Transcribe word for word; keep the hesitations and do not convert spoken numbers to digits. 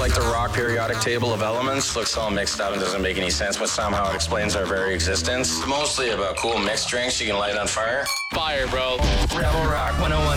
like the rock periodic table of elements. Looks all mixed up and doesn't make any sense, but somehow it explains our very existence. Mostly about cool mixed drinks you can light on fire. Fire, bro. Rebel Rock one oh one